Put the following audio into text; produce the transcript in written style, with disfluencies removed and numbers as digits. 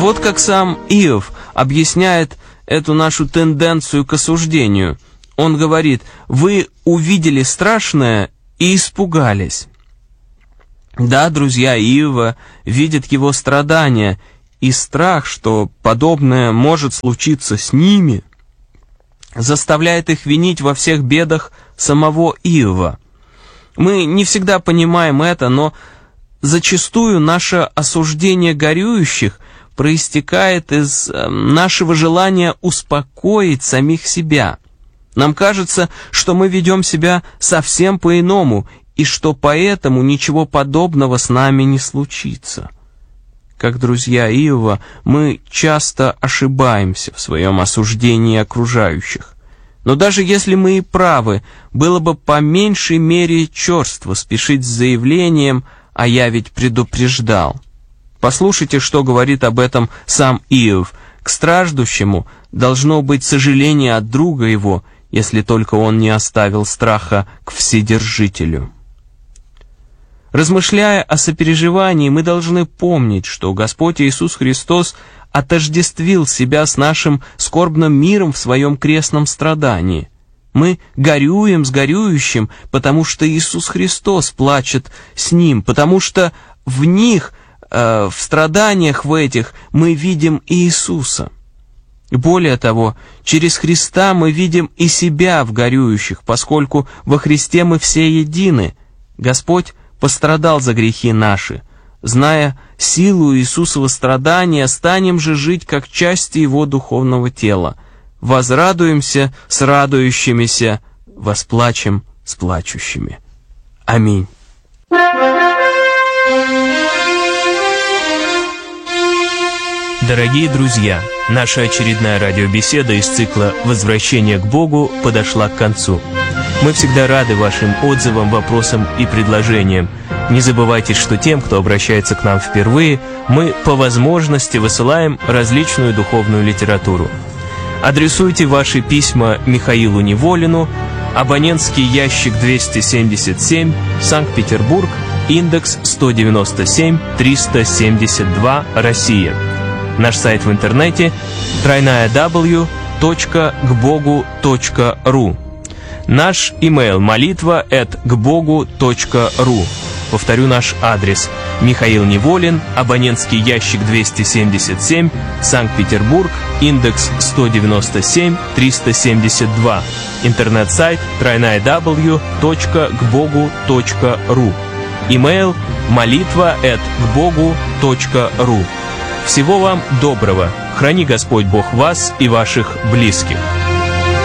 Вот как сам Иов объясняет эту нашу тенденцию к осуждению. Он говорит: «Вы увидели страшное и испугались». Да, друзья Иова видят его страдания, и страх, что подобное может случиться с ними, заставляет их винить во всех бедах самого Иова. Мы не всегда понимаем это, но зачастую наше осуждение горюющих проистекает из нашего желания успокоить самих себя. Нам кажется, что мы ведем себя совсем по-иному, и что поэтому ничего подобного с нами не случится. Как друзья Иова, мы часто ошибаемся в своем осуждении окружающих. Но даже если мы и правы, было бы по меньшей мере черство спешить с заявлением: «А я ведь предупреждал». Послушайте, что говорит об этом сам Иов. К страждущему должно быть сожаление от друга его, если только он не оставил страха к Вседержителю. Размышляя о сопереживании, мы должны помнить, что Господь Иисус Христос отождествил себя с нашим скорбным миром в своем крестном страдании. Мы горюем с горюющим, потому что Иисус Христос плачет с ним, потому что в них, в страданиях в этих, мы видим Иисуса. Более того, через Христа мы видим и себя в горюющих, поскольку во Христе мы все едины. Господь пострадал за грехи наши. Зная силу Иисусова страдания, станем же жить как части Его духовного тела. Возрадуемся с радующимися, восплачем с плачущими. Аминь. Дорогие друзья, наша очередная радиобеседа из цикла «Возвращение к Богу» подошла к концу. Мы всегда рады вашим отзывам, вопросам и предложениям. Не забывайте, что тем, кто обращается к нам впервые, мы по возможности высылаем различную духовную литературу. Адресуйте ваши письма Михаилу Неволину, абонентский ящик 277, Санкт-Петербург, индекс 197-372, Россия. Наш сайт в интернете www.kbogu.ru. Наш имейл молитва@kbogu.ru. Повторю наш адрес: Михаил Неволин, абонентский ящик 277, Санкт-Петербург, индекс 197-372. Интернет-сайт www.kbogu.ru. Имейл молитва@kbogu.ru. Всего вам доброго. Храни Господь Бог вас и ваших близких.